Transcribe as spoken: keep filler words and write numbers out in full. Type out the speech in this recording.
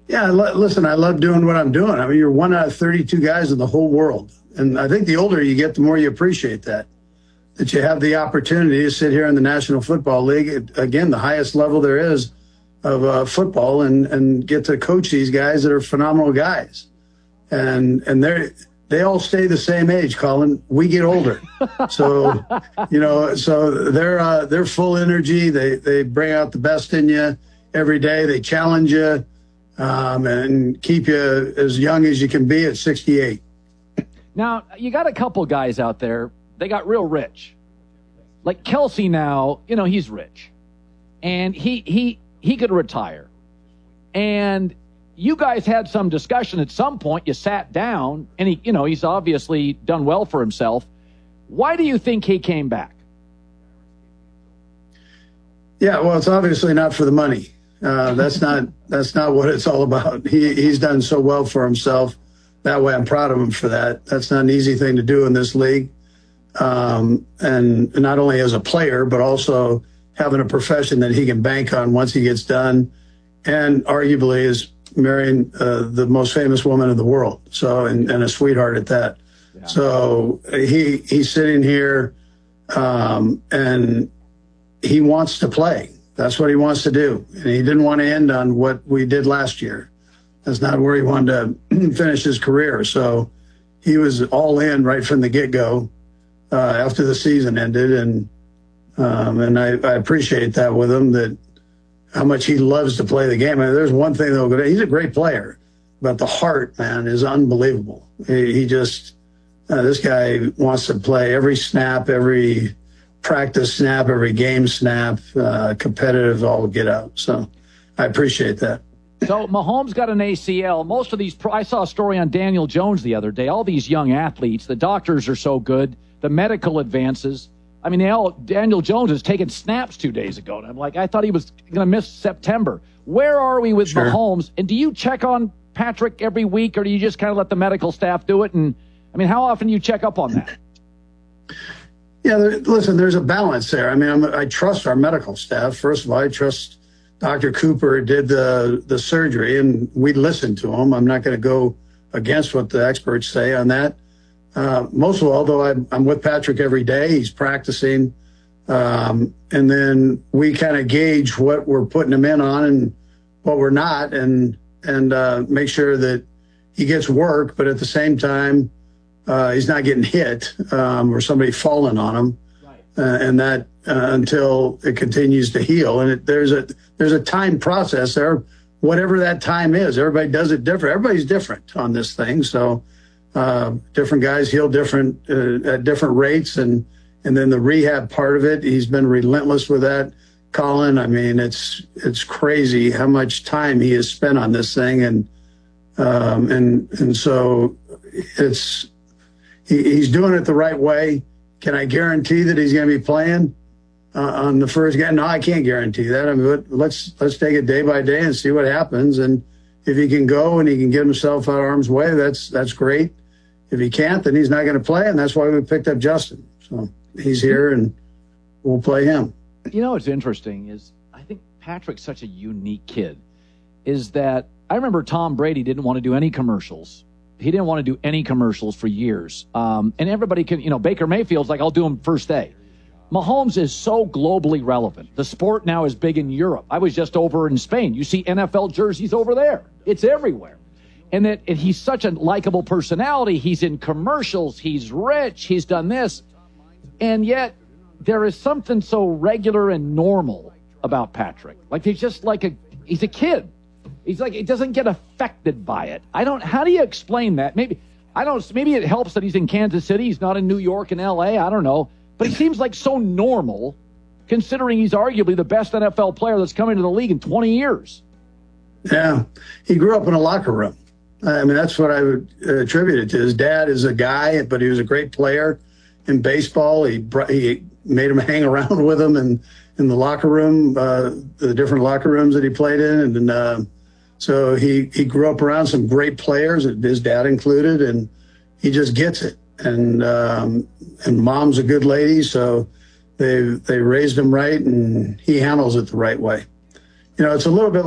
Yeah, li- listen, I love doing what I'm doing. I mean, you're one out of thirty-two guys in the whole world. And I think the older you get, the more you appreciate that, that you have the opportunity to sit here in the National Football League, it- again, the highest level there is of uh, football, and, and get to coach these guys that are phenomenal guys. And, and they're, they all stay the same age, Colin. We get older. So, you know, so they're, uh, they're full energy. They, they bring out the best in you every day. They challenge you. Um, and keep you as young as you can be at sixty-eight. Now, you got a couple guys out there, they got real rich. Like Kelsey now, you know, he's rich. And he he he could retire. And you guys had some discussion at some point. You sat down, and he, you know, he's obviously done well for himself. Why do you think he came back? Yeah, well, it's obviously not for the money. Uh, that's not that's not what it's all about. He he's done so well for himself. That way, I'm proud of him for that. That's not an easy thing to do in this league, um, and not only as a player, but also having a profession that he can bank on once he gets done, and arguably is marrying uh, the most famous woman in the world. So, and, and a sweetheart at that. Yeah. So he he's sitting here, um, and he wants to play. That's what he wants to do. And he didn't want to end on what we did last year. That's not where he wanted to finish his career. So he was all in right from the get-go uh, after the season ended. And um, and I, I appreciate that with him, that how much he loves to play the game. I mean, there's one thing, though, he's a great player, but the heart, man, is unbelievable. He, he just, uh, this guy wants to play every snap, every practice snap, every game snap, uh, competitive, all get out. So I appreciate that. So Mahomes got an A C L. Most of these, pro- I saw a story on Daniel Jones the other day. All these young athletes, the doctors are so good, the medical advances. I mean, they all, Daniel Jones has taken snaps two days ago. And I'm like, I thought he was going to miss September. Where are we with sure. Mahomes? And do you check on Patrick every week, or do you just kind of let the medical staff do it? And I mean, how often do you check up on that? Yeah, listen, there's a balance there. I mean, I'm, I trust our medical staff. First of all, I trust Doctor Cooper did the, the surgery, and we listened to him. I'm not going to go against what the experts say on that. Uh, most of all, though, I'm, I'm with Patrick every day. He's practicing. Um, and then we kind of gauge what we're putting him in on and what we're not, and, and uh, make sure that he gets work, but at the same time, Uh, he's not getting hit um, or somebody falling on him, right. uh, and that uh, until it continues to heal. And it, there's a there's a time process there, whatever that time is. Everybody does it different. Everybody's different on this thing. So uh, different guys heal different uh, at different rates, and and then the rehab part of it, he's been relentless with that. Colin, I mean, it's it's crazy how much time he has spent on this thing, and um, and and so it's. He's doing it the right way. Can I guarantee that he's going to be playing uh, on the first game? No, I can't guarantee that. I mean, let's let's take it day by day and see what happens. And if he can go and he can get himself out of harm's way, that's that's great. If he can't, then he's not going to play, and that's why we picked up Justin. So he's here, and we'll play him. You know what's interesting is I think Patrick's such a unique kid. Is that I remember Tom Brady didn't want to do any commercials. He didn't want to do any commercials for years. Um, and everybody can, you know, Baker Mayfield's like, I'll do them first day. Mahomes is so globally relevant. The sport now is big in Europe. I was just over in Spain. You see N F L jerseys over there. It's everywhere. And that and he's such a likable personality. He's in commercials. He's rich. He's done this. And yet there is something so regular and normal about Patrick. Like he's just like a, he's a kid. He's like, it doesn't get affected by it. I don't, how do you explain that? Maybe, I don't, maybe it helps that he's in Kansas City. He's not in New York and L A. I don't know. But he seems like so normal, considering he's arguably the best N F L player that's come into the league in twenty years. Yeah. He grew up in a locker room. I mean, that's what I would attribute it to. His dad is a guy, but he was a great player in baseball. He, he made him hang around with him in, in the locker room, uh, the different locker rooms that he played in. And, uh, So he, he grew up around some great players, his dad included, and he just gets it. And um, and mom's a good lady, so they they raised him right, and he handles it the right way. You know, it's a little bit